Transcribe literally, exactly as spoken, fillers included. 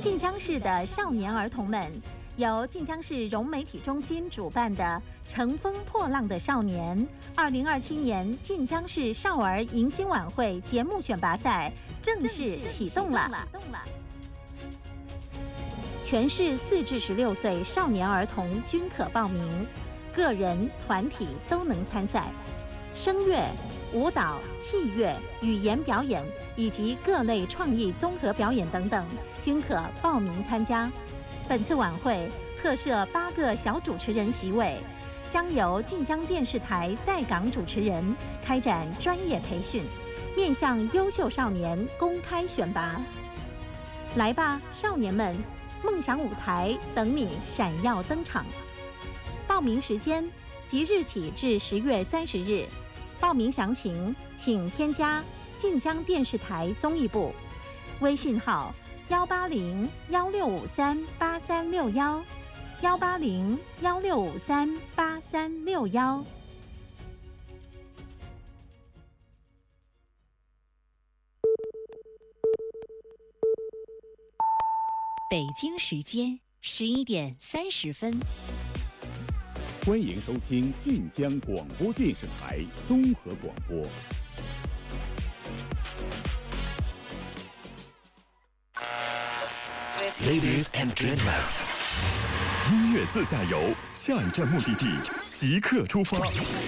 晋江市的少年儿童们，由晋江市融媒体中心主办的《乘风破浪的少年》二零二七年晋江市少儿迎新晚会节目选拔赛正式启动了。全市四至十六岁少年儿童均可报名，个人、团体都能参赛。声乐、舞蹈、器乐、语言表演以及各类创意综合表演等等，均可报名参加。本次晚会特设八个小主持人席位，将由晋江电视台在港主持人开展专业培训，面向优秀少年公开选拔。来吧，少年们！梦想舞台等你闪耀登场。报名时间即日起至十月三十日。报名详情请添加晋江电视台综艺部微信号幺八零幺六五三八三六幺幺八零幺六五三八三六幺。 北京时间十一点三十分， 欢迎收听晋江广播电视台综合广播。 Ladies and gentlemen， 音乐自驾游，下一站目的地即刻出发。